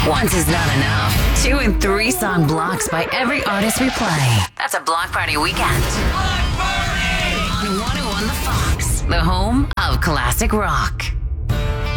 Once is not enough. 2 and 3 song blocks by every artist we play. That's a Block Party weekend. Block Party! On 101 The Fox, the home of classic rock.